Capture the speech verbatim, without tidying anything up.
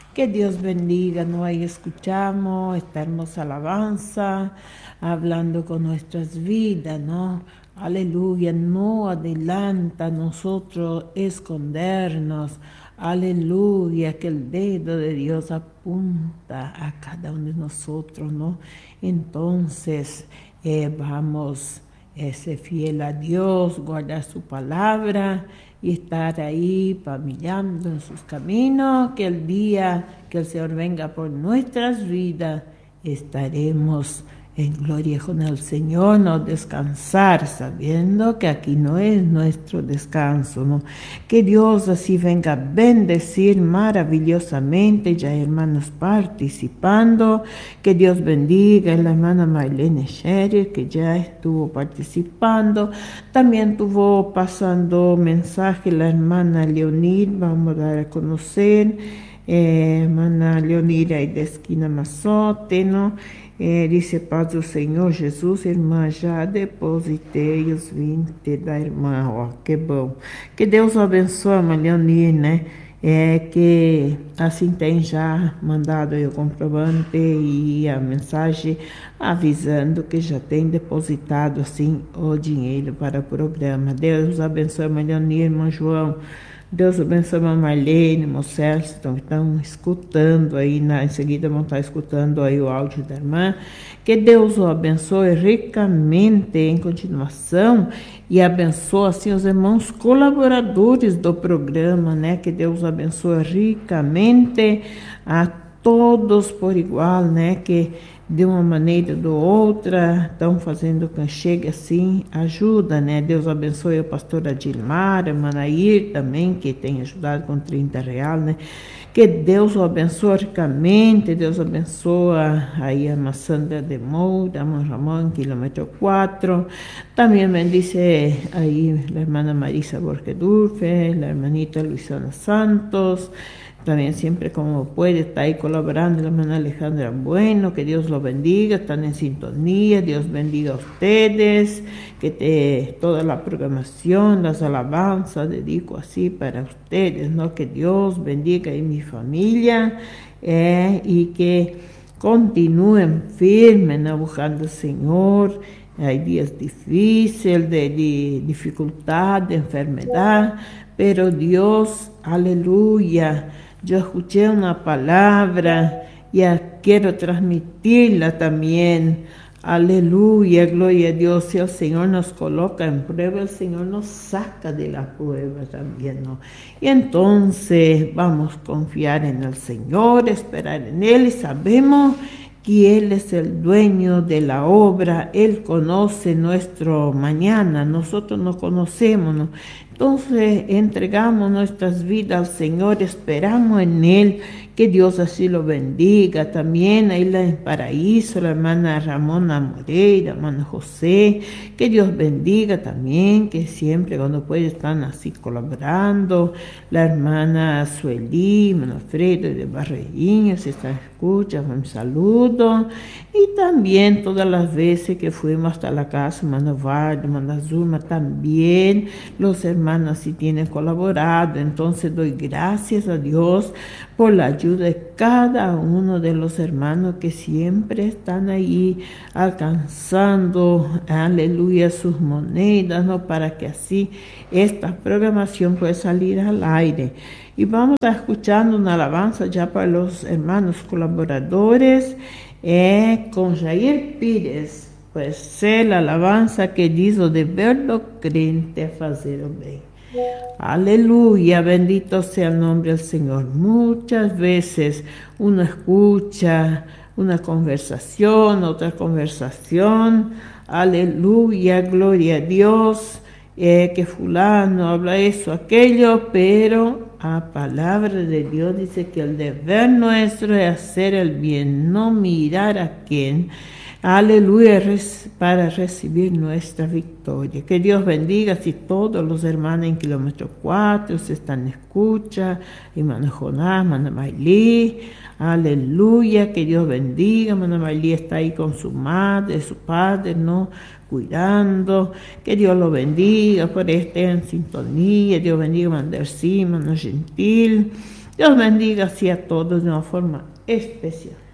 Que Dios bendiga, ¿no? Ahí escuchamos esta hermosa alabanza, hablando con nuestras vidas, ¿no? Aleluya, no adelanta a nosotros escondernos. Aleluya, que el dedo de Dios apunta a cada uno de nosotros, ¿no? Entonces, eh, vamos a ser fiel a Dios, guardar su palabra y estar ahí caminando en sus caminos, que el día que el Señor venga por nuestras vidas, estaremos en gloria con el Señor, no descansar, sabiendo que aquí no es nuestro descanso, ¿no? Que Dios así venga a bendecir maravillosamente, ya hermanos participando, que Dios bendiga a la hermana Marlene Scherer, que ya estuvo participando, también estuvo pasando mensaje la hermana Leonid, vamos a dar a conocer, eh, hermana Leonid ahí de esquina Mazote, ¿no? É, dice, paz do Senhor Jesus, irmã, já depositei os vinte da irmã, ó, que bom. Que Deus abençoe a Leonir, né? É que assim tem já mandado aí o comprovante e a mensagem avisando que já tem depositado assim o dinheiro para o programa. Deus abençoe a Leonir, irmão João. Deus abençoe a Marlene, irmão Celso, estão, estão escutando aí, na, em seguida vão estar escutando aí o áudio da irmã. Que Deus o abençoe ricamente em continuação e abençoe assim os irmãos colaboradores do programa, né? Que Deus abençoe ricamente a todos por igual, né? Que de uma maneira ou de outra estão fazendo que chegue assim, ajuda, né? Deus abençoe a pastora Dilmar, a Manair também, que tem ajudado com trinta reais, né? Que Deus o abençoe ricamente, Deus abençoa aí a Massandra de Moura, a Mãe Ramon, quilômetro quatro, também bendice aí a irmã Marisa Borgedurfe, a hermanita Luisana Santos, también siempre como puede está ahí colaborando la hermana Alejandra Bueno, que Dios lo bendiga, están en sintonía, Dios bendiga a ustedes, que te, toda la programación, las alabanzas, dedico así para ustedes, ¿no? Que Dios bendiga a mi familia eh, y que continúen firmes, ¿no? Buscando al Señor. Hay días difíciles, de, de dificultad, de enfermedad, pero Dios, aleluya, yo escuché una palabra y quiero transmitirla también. Aleluya, gloria a Dios. Si el Señor nos coloca en prueba, el Señor nos saca de la prueba también, ¿no? Y entonces vamos a confiar en el Señor, esperar en Él y sabemos que Él es el dueño de la obra, Él conoce nuestro mañana, nosotros no conocemos, ¿no? Entonces entregamos nuestras vidas al Señor, esperamos en Él, que Dios así lo bendiga. También ahí en Paraíso, la hermana Ramona Moreira, hermano José, que Dios bendiga también, que siempre cuando puede están así colaborando. La hermana Suelí, hermano Alfredo de Barreirinha, si están escuchando, un saludo. Y también todas las veces que fuimos hasta la casa, hermano Vardo, hermana Zulma, también los hermanos así tienen colaborado. Entonces doy gracias a Dios por la ayuda de cada uno de los hermanos que siempre están ahí alcanzando, aleluya, sus monedas, ¿no? Para que así esta programación pueda salir al aire. Y vamos a estar escuchando una alabanza ya para los hermanos colaboradores eh, con Jair Pires, pues es la alabanza que dice o deber do crente a fazer o bem. Aleluya, bendito sea el nombre del Señor. Muchas veces uno escucha una conversación, otra conversación, aleluya, gloria a Dios, eh, que fulano habla eso, aquello, pero a palabra de Dios dice que el deber nuestro es hacer el bien, no mirar a quién. Aleluya, para recibir nuestra victoria. Que Dios bendiga si todos los hermanos en kilómetro cuatro se están en escucha, hermano Jonás, hermana Maylí, aleluya, que Dios bendiga. Hermana Maylí está ahí con su madre, su padre, ¿no? Cuidando, que Dios lo bendiga, por estar en sintonía. Dios bendiga a Mandercí, hermano Gentil, Dios bendiga así a todos de una forma especial.